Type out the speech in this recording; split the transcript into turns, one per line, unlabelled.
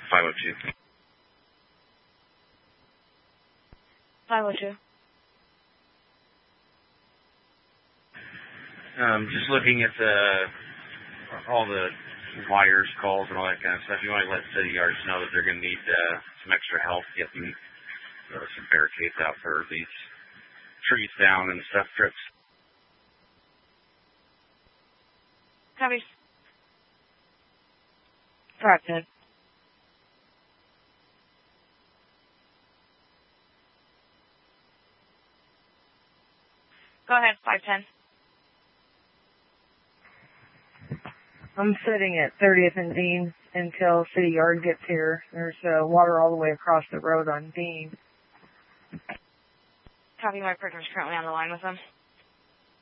502.
502.
Just looking at all the wires, calls, and all that kind of stuff. You want to let city yards know that they're going to need some extra help getting some barricades out for these trees down and stuff trips.
Copy. 510. Go ahead, 510.
I'm sitting at 30th and Dean until City Yard gets here. There's water all the way across the road on Dean.
Copy, my partner's currently on the line with them.